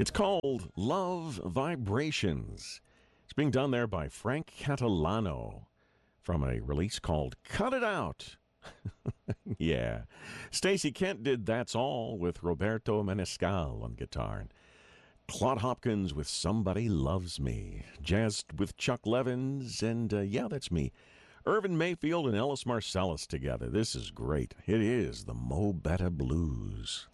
It's called Love Vibrations. It's being done there by Frank Catalano from a release called Cut It Out. Yeah. Stacey Kent did That's All with Roberto Menescal on guitar. And Claude Hopkins with Somebody Loves Me. Jazzed with Chuck Levins, and yeah, that's me. Irvin Mayfield and Ellis Marsalis together. This is great. It is the Mo Betta Blues.